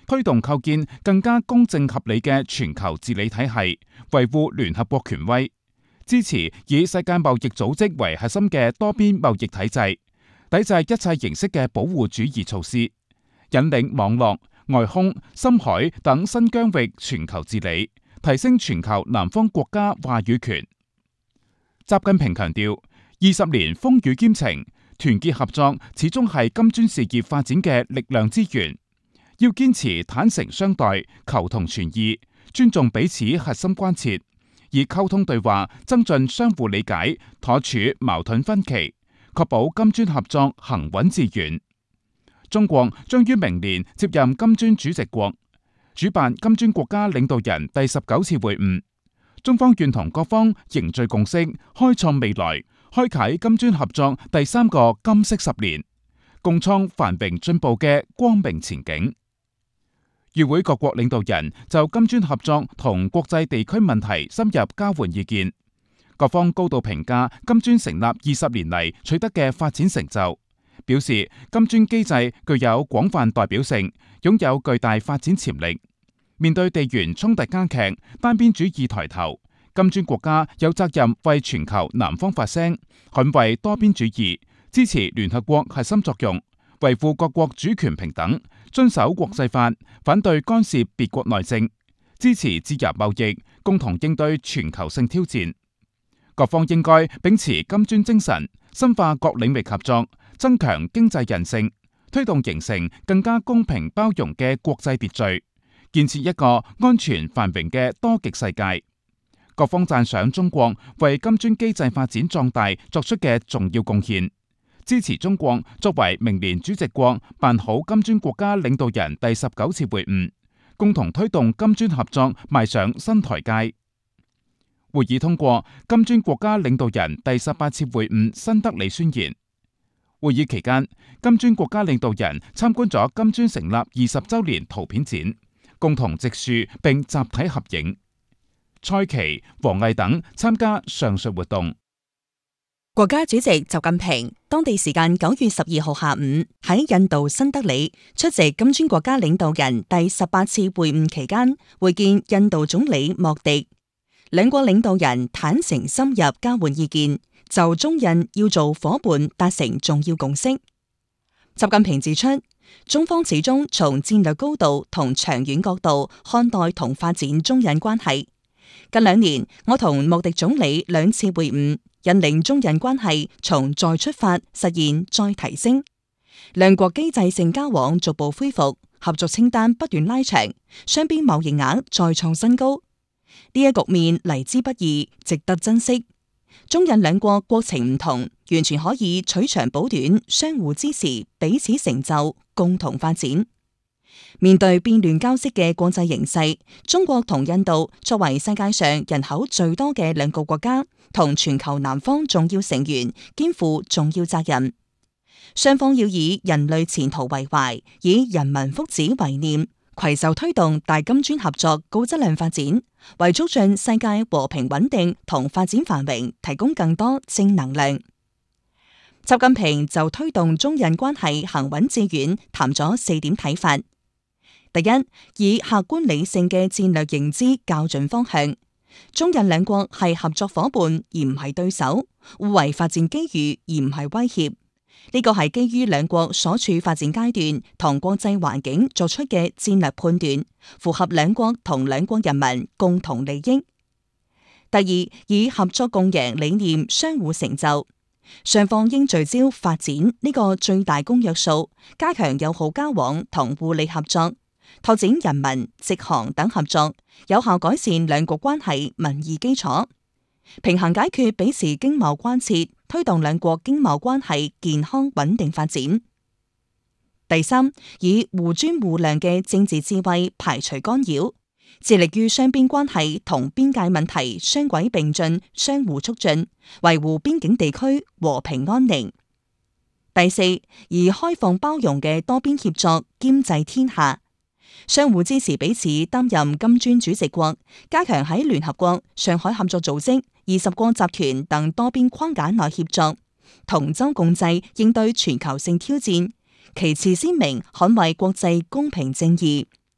推動構建更加公正合理嘅全球治理體系，維護聯合國權威，支持以世界貿易組織為核心嘅多邊貿易體制，抵制一切形式嘅保護主義措施，引領網絡、外空、深海等新疆域全球治理，提升全球南方國家話語權。習近平強調，20年風雨兼程，團結合作始終係金磚事業發展嘅力量之源。要堅持坦誠相待、求同存異，尊重彼此核心關切，以溝通對話增進相互理解，妥處矛盾分歧，確保金磚合作行穩致遠。中國將於明年接任金磚主席國，主辦金磚國家領導人第19次會晤。中方願同各方凝聚共識，開創未來，開啟金磚合作第3個金色10年，共創繁榮進步嘅光明前景。與會各國領導人就金磚合作同國際地區問題深入交換意見，各方高度評價金磚成立20年嚟取得嘅發展成就，表示金磚機制具有廣泛代表性，擁有巨大發展潛力。面對地緣衝突加劇、單邊主義抬頭，金磚國家有責任為全球南方發聲，捍衛多邊主義，支持聯合國核心作用，維護各國主權平等，遵守國際法，反對干涉別國內政，支持自由貿易，共同應對全球性挑戰。各方應該秉持金磚精神，深化各領域合作，增強經濟韌性，推動形成更加公平包容嘅國際秩序，建設一個安全繁榮嘅多極世界。各方讚賞中國為金磚機制發展壯大作出嘅重要貢獻，支持中國作為明年主席國辦好金磚國家領導人第19次會晤，共同推動金磚合作邁上新台階。會議通過金磚國家領導人第18次會晤新德里宣言。會議期間，金磚國家領導人參觀咗金磚成立20週年圖片展，共同植樹並集體合影。蔡奇、王毅等參加上述活動。 國家主席習近平當地時間9月12號下午喺印度新德里出席金磚國家領導人第18次會晤期間，會見印度總理莫迪，兩國領導人坦誠深入交換意見，就中印要做夥伴達成重要共識。習近平指出，中方始終從戰略高度同長遠角度看待同發展中印關係。近2年，我同莫迪總理2次會晤，引領中印關係從再出發實現再提升，兩國機制性交往逐步恢復，合作清單不斷拉長，雙邊貿易額再創新高。呢一局面嚟之不易，值得珍惜。中印兩國國情唔同，完全可以取長補短，相互支持，彼此成就，共同發展。面對變亂交織嘅國際形勢，中國同印度作為世界上人口最多嘅兩個國家，同全球南方重要成員，肩負重要責任。雙方要以人類前途為懷，以人民福祉為念，攜手推動大金磚合作高質量發展，為促進世界和平穩定同發展繁榮提供更多正能量。習近平就推動中印關係行穩致遠談咗4點睇法。第一，以客觀理性嘅戰略認知校準方向。中印兩國係合作夥伴而唔係對手，互為發展機遇而唔係威脅。呢個係基於兩國所處發展階段同國際環境作出嘅戰略判斷，符合兩國同兩國人民共同利益。第二，以合作共贏理念相互成就。雙方應聚焦發展呢個最大公約數，加強友好交往同互利合作，拓展人民、直航等合作，有效改善兩國關係民意基礎，平衡解決彼此經貿關切，推動兩國經貿關係健康穩定發展。第三，以互尊互諒嘅政治智慧排除干擾，致力於雙邊關係同邊界問題雙軌並進、相互促進，維護邊境地區和平安寧。第四，以開放包容嘅多邊協作兼濟天下，相互支持彼此擔任金磚主席國，加強喺聯合國、上海合作組織、20國集團等多邊框架內協作，同舟共濟應對全球性挑戰，旗幟鮮明捍衛國際公平正義。